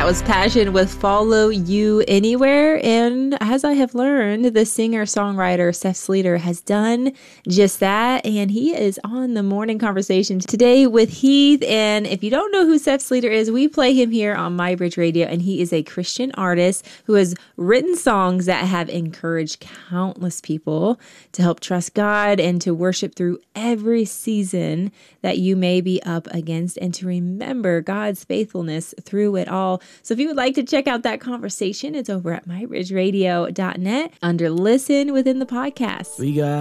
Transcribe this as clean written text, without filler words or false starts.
That was Passion with Follow You Anywhere. And as I have learned, the singer-songwriter Seth Sleater has done just that. And he is on the Morning Conversation today with Heath. And if you don't know who Seth Sleater is, we play him here on MyBridge Radio. And he is a Christian artist who has written songs that have encouraged countless people to help trust God and to worship through every season that you may be up against and to remember God's faithfulness through it all. So if you would like to check out that conversation, it's over at mybridgeradio.net under Listen within the podcast. We got